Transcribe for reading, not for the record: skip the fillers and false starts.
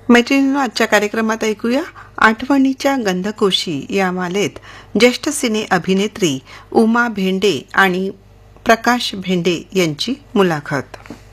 मैत्रिणींनो, आजच्या कार्यक्रमात ऐकूया आठवणीच्या गंधकोशी या मालेत ज्येष्ठ सिने अभिनेत्री उमा भेंडे आणि प्रकाश भेंडे यांची मुलाखत.